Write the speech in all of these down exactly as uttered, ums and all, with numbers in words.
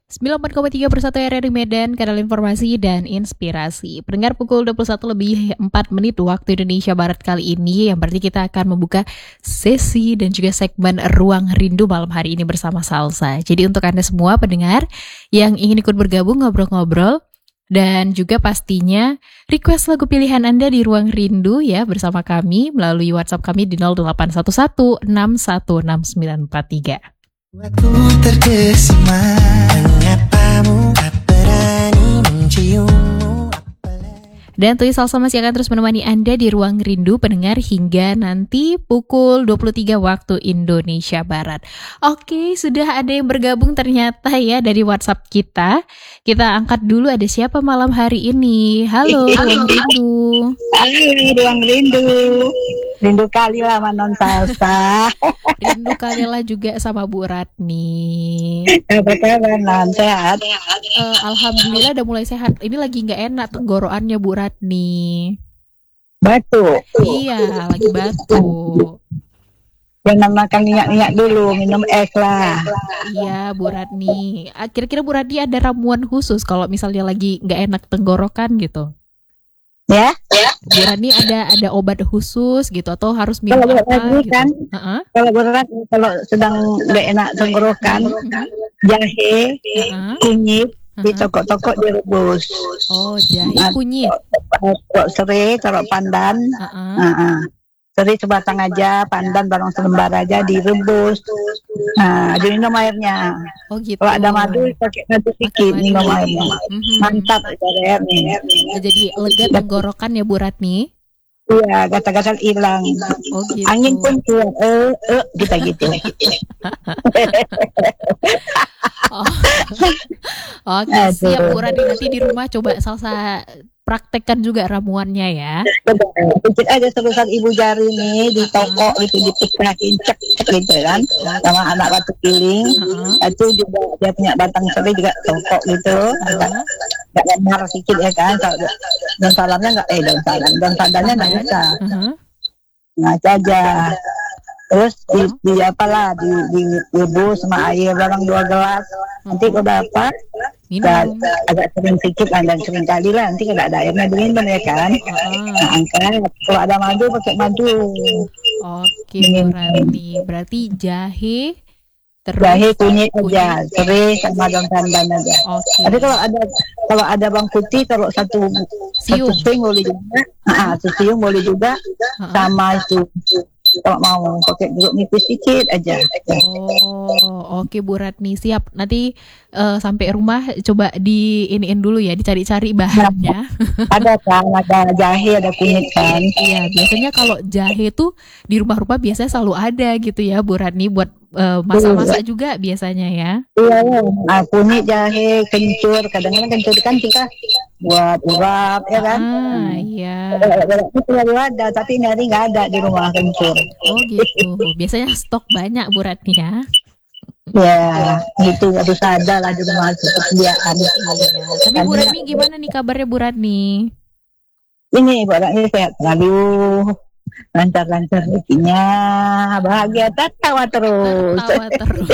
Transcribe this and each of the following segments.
sembilan puluh empat koma tiga Persatu R R I Medan, kanal informasi dan inspirasi. Pendengar, pukul dua puluh satu lebih empat menit waktu Indonesia Barat kali ini, yang berarti kita akan membuka sesi dan juga segmen Ruang Rindu malam hari ini bersama Salsa. Jadi untuk Anda semua pendengar yang ingin ikut bergabung ngobrol-ngobrol, dan juga pastinya request lagu pilihan Anda di Ruang Rindu ya bersama kami melalui WhatsApp kami di nol delapan satu satu enam satu enam sembilan empat tiga. Waktu terkesima, menyapamu, tak berani menciummu. Dan Tui Salsa masih akan terus menemani Anda di Ruang Rindu pendengar hingga nanti pukul dua puluh tiga waktu Indonesia Barat. Oke, sudah ada yang bergabung ternyata ya dari WhatsApp kita. Kita angkat dulu, ada siapa malam hari ini? Halo, Ruang Rindu. Halo, Ruang Rindu. Rindu kali lah non Salsa. Rindu kali lah juga sama Bu Ratni. Apa kabar non? Sehat? Uh, Alhamdulillah udah mulai sehat. Ini lagi nggak enak tenggorokannya Bu Ratni. Batu. Iya, lagi batu. Jangan makan minyak-minyak dulu, minum es lah. Iya, Bu Ratni. Kira-kira Bu Ratni ada ramuan khusus kalau misalnya lagi nggak enak tenggorokan gitu? Ya? Bu Ratni ada ada obat khusus gitu atau harus minum kalau apa gitu? Kan, uh-huh. Kalau berat, kalau sedang nggak enak tenggorokan, uh-huh. jahe, uh-huh. kunyit, uh-huh. ditokok-tokok direbus. Oh, jahe, kunyit. Taruh serai, taruh pandan. Uh-huh. Uh-huh. Serai sebatang aja, pandan barang selembar aja direbus. Nah, diminum airnya. Oh gitu. Kalau ada madu, pakai madu sedikit, minum airnya. Mm-hmm. Mantap airnya. Jadi lega tenggorokan ya Bu Ratni? Iya, gatal-gatal hilang. Oh gitu. Angin pun keluar, eh, eh, kita gitu. Oh. Oke, siap Bu Ratni, nanti di rumah coba Salsa praktekkan juga ramuannya ya. Sedikit aja terusan ibu jari nih di toko gitu, dipecahin cek cek gitu kan, sama anak batu giling. Uh-huh. Itu juga dia punya batang serai juga toko gitu, agak nggak lemar sedikit ya kan. Dan salamnya nggak eh dan salam dan sadarnya nggak bisa. Uh-huh. Ngaca aja. Terus di, di apalah di di rebus sama air barang dua gelas. Nanti udah apa? Minum. Agak sering sedikit lah dan sering kali lah. Nanti kalau ada airnya diminum ya kan. Nah, angkat. Kalau ada madu pakai madu. Oke, Bu Ratni. Berarti jahe terus jahe kunyit aja, serai sama daun pandan aja. Okay. Tapi kalau ada kalau ada bawang putih taruh satu siung. satu siung boleh juga. Ah, satu siung boleh juga. Uh-huh. Sama itu. Kalau mau pakai jeruk nipis sedikit aja. Oh, oke okay, Bu Ratni, siap. Nanti uh, sampai rumah coba di iniin dulu ya, dicari-cari bahannya. Ada kan, ada jahe, ada kunyit kan. Iya, biasanya kalau jahe tuh di rumah-rumah biasanya selalu ada gitu ya Bu Ratni, buat uh, masak-masak juga biasanya ya. Iya, nah, kunyit, jahe, kencur. Kadang-kadang kencur kan kita buat urap ya kan. Ah, iya. Itu selalu ada, tapi ini hari nggak ada di rumah kencur. Oh gitu. Biasanya stok banyak Bu Ratni ya. Ya, gitu nggak bisa ada lah di rumah persediaan. Ya. Tapi Bu Ratni gimana nih kabarnya Bu Ratni? Ini Bu Ratni sehat selalu, lancar-lancar rezekinya, bahagia, tertawa terus. Tertawa terus.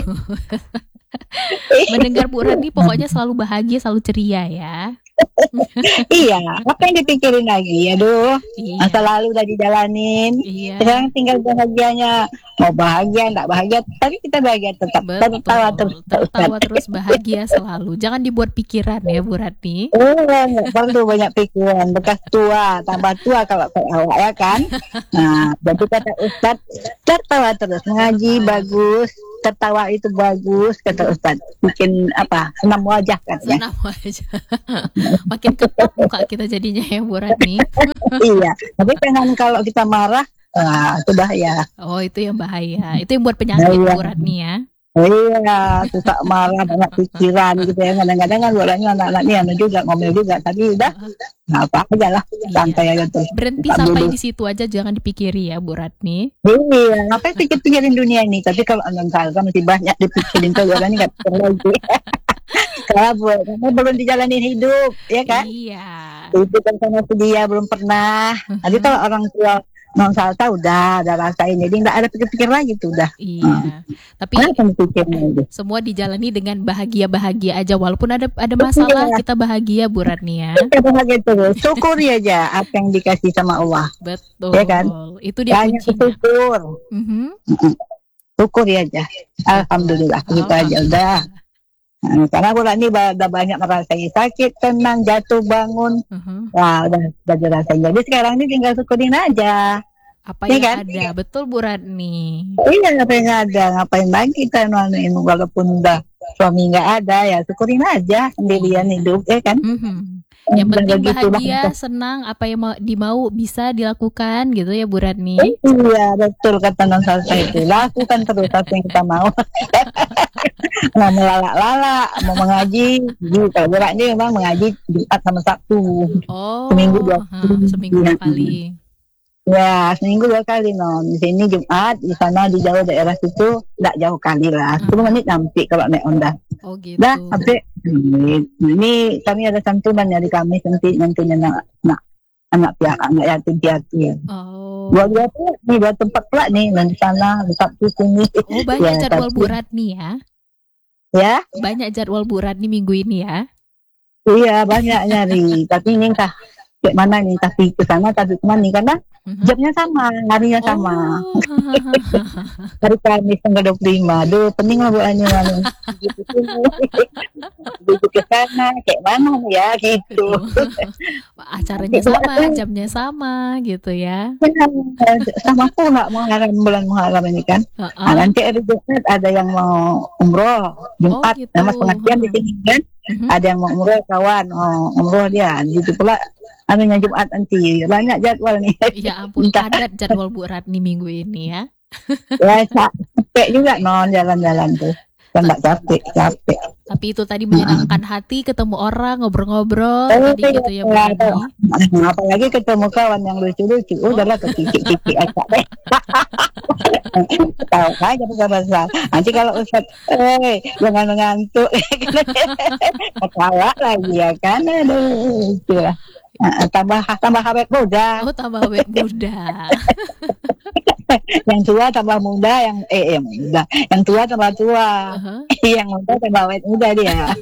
Mendengar Bu Ratni pokoknya selalu bahagia, selalu ceria ya. Iya, apa yang dipikirin lagi? Aduh, iya. Masa lalu udah dijalanin. Iya. Sekarang tinggal bahagianya. Mau bahagia, enggak bahagia, tapi kita bahagia tetap. Betul. Tertawa terus. Tertawa terus, bahagia selalu. Jangan dibuat pikiran ya Bu Ratni. Oh, enggak perlu banyak pikiran. Bekas tua, tambah tua kalau awak ya kan. Nah, jadi kata Ustaz, tertawa terus. Mengaji bagus. Tertawa itu bagus, kata Ustaz. Bikin apa? Senam wajah katanya. Senam wajah. Makin ketat muka kita jadinya ya Bu Ratni. Iya, tapi jangan kalau kita marah, ah, itu bahaya. Oh, itu yang bahaya. Itu yang buat penyakit Bu Ratni ya. Iya, suka marah, banyak pikiran gitu ya. Kadang-kadang kan orangnya anak-anaknya anu juga ngomel juga, tapi udah nggak apa aja lah, santai aja terus. Berhenti sampai di situ aja, jangan dipikiri ya Bu Ratni. Iya, ngapain pikir-pikirin dunia ini? Tapi kalau Anton Salsa masih banyak dipikirin tuh, orangnya nggak pikir lagi. Kabur, karena belum dijalanin hidup, ya kan? Iya. Itu kan sama dia belum pernah. Jadi kalau orang tua non salsa udah, udah rasain. Jadi nggak ada pikir-pikir lagi tuh udah. Iya. Tapi Mana kan pikirnya itu? semua dijalani dengan bahagia-bahagia aja, walaupun ada ada masalah Iya. kita bahagia Bu Ratni ya. Kita bahagia terus, syukuri aja apa yang dikasih sama Allah. Betul. Iya kan? Itu dia Banyak kuncinya. syukur, Mhm. syukuri aja. Alhamdulillah, gitu aja udah. Nah, karena bulan ini ba- udah banyak merasakan sakit, tenang, jatuh, bangun. Mhm. Wah, udah, udah dirasain. Jadi sekarang ini tinggal syukurin aja. Apa Iya yang kan? ada, betul Bu Ratni. Iya, ngapain ada, ngapain lagi kita nuanuin walaupun udah suami nggak ada ya syukurin aja sendirian hidup, ya kan? Mhm. Yang Udah penting begitu lah. bahagia, senang, apa yang mau dimau bisa dilakukan gitu ya Bu Ratni. Iya, betul kata non salsa itu. Lakukan terus apa yang kita mau. Mau melalak-lalak, mau mengaji. Jadi, kalau berat ini memang mengaji Jumat sama Sabtu. Oh, Seminggu dua ha, kali. seminggu dua kali. Ya, seminggu dua kali non. Di sini Jumat, di sana di jauh daerah situ tidak jauh kali lah. sepuluh menit sampai kalau naik Honda. Oh gitu. Dah, sampai. Hmm, Ini kami ada santunan ya di kami nanti nanti anak anak anak pihak anak yatim piatu. Oh. Dua dua tuh nih dua tempat pula nih dan di sana di Sabtu sini. Oh, banyak Ya, jadwal tapi- Bu Ratni ya. Ya, Banyak jadwal Bu Ratni minggu ini ya. iya banyak nyari. Tapi ini entah kayak mana nih, tapi ke sana tapi kemana nih karena Mhm. jamnya sama, harinya sama. Oh, Hari Kamis tanggal dua puluh lima. Aduh, pening lah buatnya mana. Gitu Gitu ke sana, kayak mana nih ya gitu. acaranya sama, jamnya sama gitu ya. Sama pula Muharram, bulan Muharram ini kan. Heeh. Nah, nanti hari Jumat ada yang mau umroh Jumat, gitu. nama pengajian di sini kan. Mhm. Ada yang mau umroh kawan, oh, umroh dia, gitu pula. Anunya Jumat nanti banyak jadwal nih. Ya ampun, Entah. padat jadwal Bu Ratni minggu ini ya. Ya capek juga non jalan-jalan tuh. Kan nggak capek, capek. Tapi itu tadi menyenangkan hati, ketemu orang, ngobrol-ngobrol, tadi gitu ya Bu ya, Ratni. apalagi ketemu kawan yang lucu-lucu, udahlah ke kiki-kiki aja deh. Tahu aja bukan masalah. Nanti kalau Ustaz, eh jangan ngantuk, ketawa lagi ya kan, aduh, itulah. Nah, tambah tambah awet muda, Oh, tambah awet muda. yang tua tambah muda, yang eh yang muda, yang tua tambah tua, Uh-huh. yang muda tambah awet muda dia.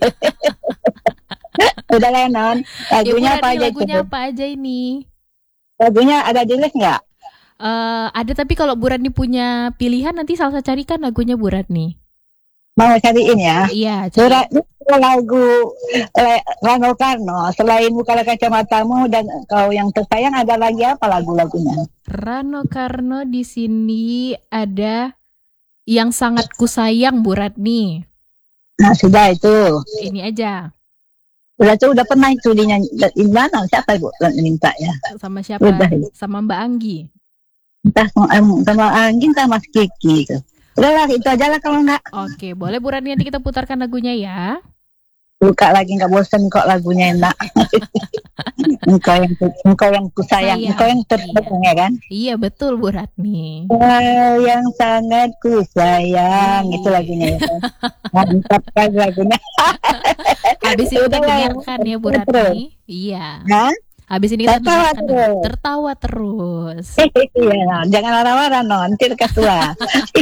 Udah lah non, Ya, Bu lagunya apa Ratni, aja lagunya itu? apa aja ini? Lagunya ada di list nggak? Eh, ada, tapi kalau Bu Ratni punya pilihan nanti Salsa carikan lagunya Bu Ratni. Mau cariin ya. Iya, cari. Surat itu lagu Le- Rano Karno. Selain Bukalah Kacamatamu dan Kau Yang Tersayang, ada lagi apa lagu-lagunya? Rano Karno di sini ada Yang Sangat Kusayang Bu Ratni. Nah sudah itu. Ini aja. Sudah itu udah pernah itu dinyanyi. Di mana? Siapa ibu yang minta ya? Sama siapa? Udah. Sama Mbak Anggi. Entah sama, em, sama Angin sama Mas Kiki. Gitu. Udah lah itu aja lah kalau nggak. Oke, boleh Bu Ratni, nanti kita putarkan lagunya ya. Buka lagi nggak bosan kok lagunya enak. engkau yang engkau yang kusayang, Sayang. engkau yang tersayang ya kan? Iya, betul Bu Ratni. Kau yang sangat ku sayang, itu lagunya ya. Mantap kan lagunya. Habis ini kita Udah lah. dengarkan ya Bu Ratni. Iya. Hah? Habis ini kita Tertawa dengarkan. terus. Tertawa terus. Iya, jangan marah-marah non, nanti lekas tua.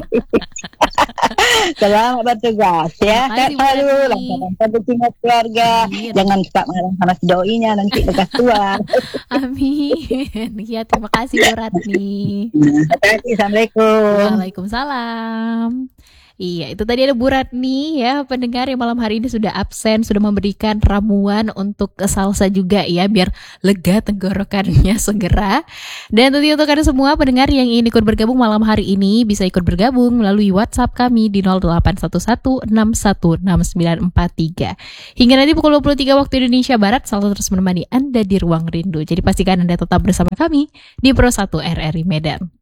Selamat bertugas ya. Terima kasih, Sehat Bu selalu, Ratni. lancarkan perbuatan keluarga. Iya. Jangan suka marah sama si doinya, nanti lekas tua. Amin. Ya, terima kasih Bu Ratni. Hati-hati, Assalamualaikum. Waalaikumsalam. Iya, itu tadi ada Bu Ratni ya, pendengar yang malam hari ini sudah absen, sudah memberikan ramuan untuk salsa juga ya, biar lega tenggorokannya segera. Dan tentunya untuk Anda semua pendengar yang ingin ikut bergabung malam hari ini, bisa ikut bergabung melalui WhatsApp kami di nol delapan satu satu enam satu enam sembilan empat tiga. Hingga nanti pukul dua puluh tiga waktu Indonesia Barat, salsa terus menemani Anda di Ruang Rindu. Jadi pastikan Anda tetap bersama kami di Pro satu R R I Medan.